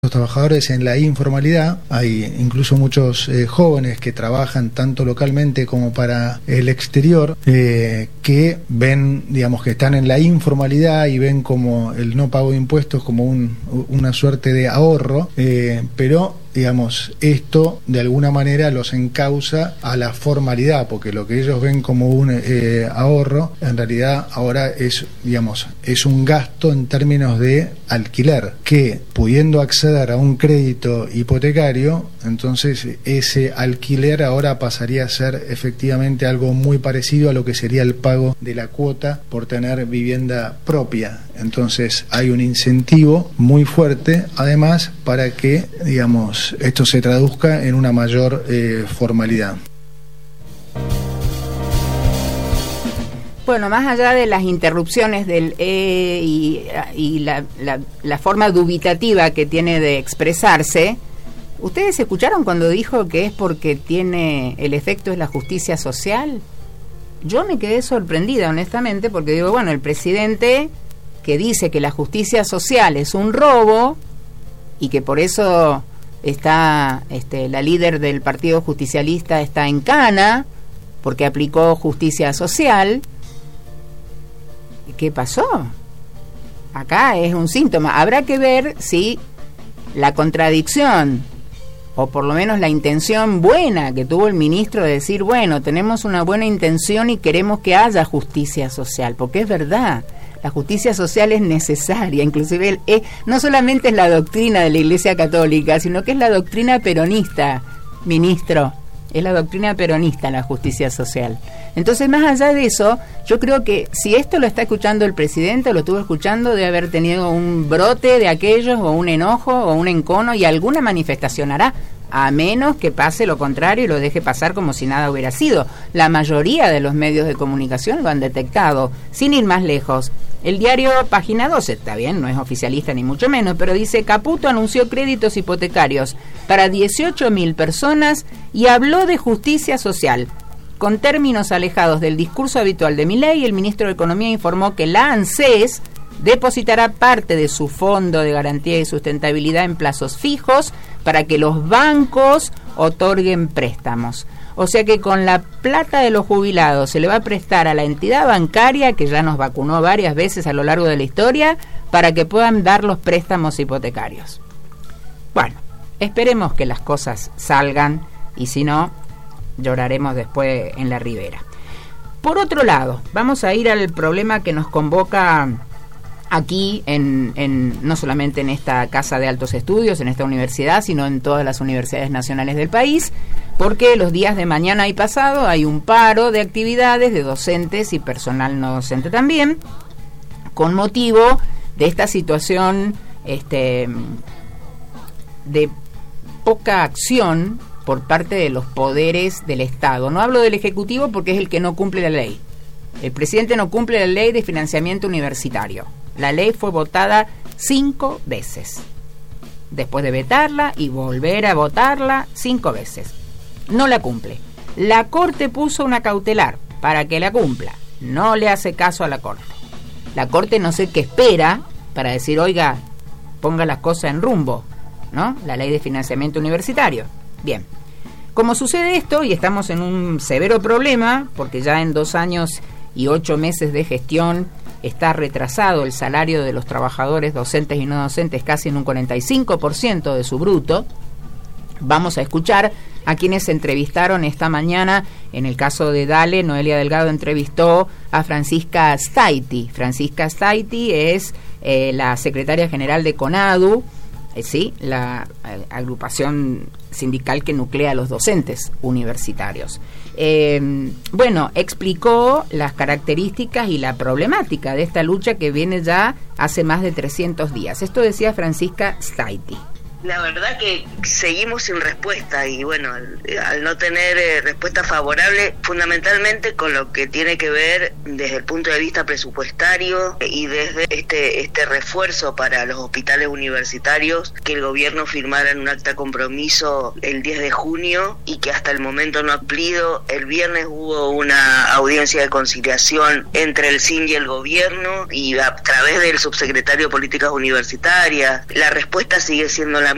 Los trabajadores en la informalidad, hay incluso muchos jóvenes que trabajan tanto localmente como para el exterior, que ven, digamos, que están en la informalidad y ven como el no pago de impuestos como una suerte de ahorro, pero digamos, esto de alguna manera los encausa a la formalidad, porque lo que ellos ven como un ahorro, en realidad ahora es, digamos, es un gasto en términos de alquiler, que pudiendo acceder a un crédito hipotecario, entonces ese alquiler ahora pasaría a ser efectivamente algo muy parecido a lo que sería el pago de la cuota por tener vivienda propia. Entonces hay un incentivo muy fuerte, además, para que, digamos, esto se traduzca en una mayor formalidad. Bueno, más allá de las interrupciones del y la forma dubitativa que tiene de expresarse, ¿ustedes escucharon cuando dijo que es porque tiene el efecto es la justicia social? Yo me quedé sorprendida, honestamente, porque digo, bueno, el presidente que dice que la justicia social es un robo y que por eso está la líder del Partido Justicialista está en cana porque aplicó justicia social. ¿Qué pasó? Acá es un síntoma. Habrá que ver si la contradicción, o por lo menos la intención buena que tuvo el ministro de decir, bueno, tenemos una buena intención y queremos que haya justicia social, porque es verdad, la justicia social es necesaria, inclusive no solamente es la doctrina de la Iglesia Católica, sino que es la doctrina peronista, ministro. Es la doctrina peronista la justicia social. Entonces, más allá de eso, yo creo que si esto lo está escuchando el presidente, lo estuvo escuchando, debe haber tenido un brote de aquellos, o un enojo, o un encono, y alguna manifestación hará, a menos que pase lo contrario y lo deje pasar como si nada hubiera sido. La mayoría de los medios de comunicación lo han detectado, sin ir más lejos. El diario Página 12, está bien, no es oficialista ni mucho menos, pero dice, Caputo anunció créditos hipotecarios para 18.000 personas y habló de justicia social. Con términos alejados del discurso habitual de Milei, el ministro de Economía informó que la ANSES depositará parte de su fondo de garantía y sustentabilidad en plazos fijos para que los bancos otorguen préstamos. O sea que con la plata de los jubilados se le va a prestar a la entidad bancaria, que ya nos vacunó varias veces a lo largo de la historia, para que puedan dar los préstamos hipotecarios. Bueno, esperemos que las cosas salgan, y si no, lloraremos después en la ribera. Por otro lado, vamos a ir al problema que nos convoca aquí, no solamente en esta Casa de Altos Estudios, en esta universidad, sino en todas las universidades nacionales del país, porque los días de mañana y pasado hay un paro de actividades de docentes y personal no docente también, con motivo de esta situación de poca acción por parte de los poderes del Estado. No hablo del Ejecutivo porque es el que no cumple la ley. El presidente no cumple la ley de financiamiento universitario. La ley fue votada 5 veces. Después de vetarla y volver a votarla 5 veces. No la cumple. La Corte puso una cautelar para que la cumpla. No le hace caso a la Corte. La Corte no sé qué espera para decir, oiga, ponga las cosas en rumbo, ¿no? La ley de financiamiento universitario. Bien. Como sucede esto, y estamos en un severo problema, porque ya en 2 años y 8 meses de gestión está retrasado el salario de los trabajadores docentes y no docentes casi en un 45% de su bruto, vamos a escuchar a quienes se entrevistaron esta mañana. En el caso de Dale, Noelia Delgado entrevistó a Francisca Staiti. Francisca Staiti es la secretaria general de CONADU, la agrupación sindical que nuclea a los docentes universitarios. Explicó las características y la problemática de esta lucha que viene ya hace más de 300 días. Esto decía Francisca Staiti. La verdad que seguimos sin respuesta y bueno, al no tener respuesta favorable, fundamentalmente con lo que tiene que ver desde el punto de vista presupuestario y desde este refuerzo para los hospitales universitarios, que el gobierno firmara en un acta compromiso el 10 de junio y que hasta el momento no ha cumplido. El viernes hubo una audiencia de conciliación entre el CIN y el gobierno y a través del subsecretario de Políticas Universitarias. La respuesta sigue siendo la